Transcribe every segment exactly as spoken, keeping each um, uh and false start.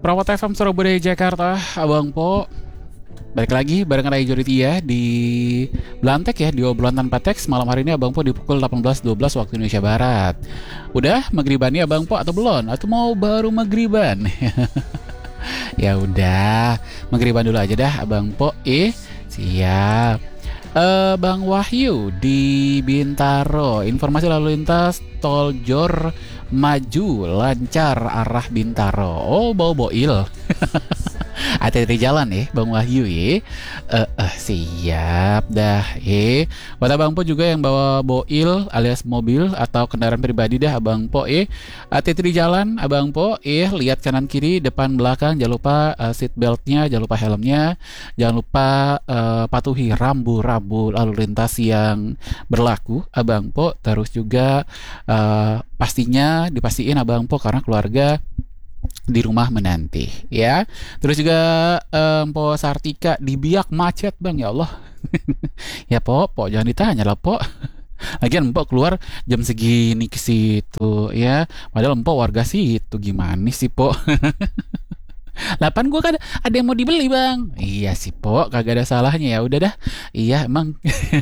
Perawat F M Surabaya Jakarta, Abang Po. Balik lagi barengan Rai Joritia di Belantek ya, di obrolan tanpa teks. Malam hari ini Abang Po di pukul delapan belas dua belas waktu Indonesia Barat. Udah magriban nih Abang Po atau belum? Atau mau baru magriban? Ya udah, magriban dulu aja dah Abang Po. Eh, siap. Uh, Bang Wahyu di Bintaro, informasi lalu lintas tol Jor maju lancar arah Bintaro. Oh, bawa boil. Hati-hati jalan ya Bang Wahyu ya. uh, uh, Siap dah ya. Buat Abang Po juga yang bawa boil alias mobil atau kendaraan pribadi dah Abang Po ya. Hati-hati di jalan Abang Po ya. Lihat kanan kiri depan belakang. Jangan lupa uh, seat beltnya, jangan lupa helmnya. Jangan lupa uh, patuhi rambu-rambu lalu lintas yang berlaku Abang Po. Terus juga uh, pastinya dipastiin Abang Po karena keluarga di rumah menanti ya. Terus juga um, Po Sartika di Biak macet Bang, ya Allah. Ya Po, Po jangan ditanya lah Po. Lagian Empok keluar jam segini ke situ ya. Padahal Empok warga situ, gimana sih Po? Lapan gua kan ada yang mau dibeli Bang. Iya sih Po, kagak ada salahnya ya. Udah dah. Iya emang.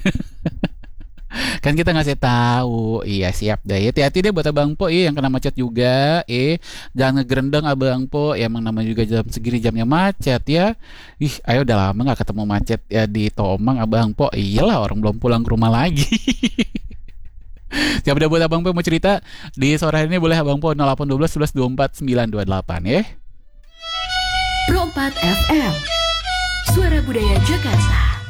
Kan kita ngasih tahu. Iya siap deh. Hati-hati deh buat Abang Po eh yang kena macet juga. Eh jangan ngegerendeng Abang Po. Ya, emang namanya juga jam segini jamnya macet ya. Ih, ayo udah lama nggak ketemu macet ya di Tomang Abang Po. Iyalah orang belum pulang ke rumah lagi. Siap udah buat Abang Po mau cerita di sore hari ini boleh Abang Po nol delapan satu dua satu satu dua empat sembilan dua delapan ya. Pro empat F M Suara Budaya Jakarta.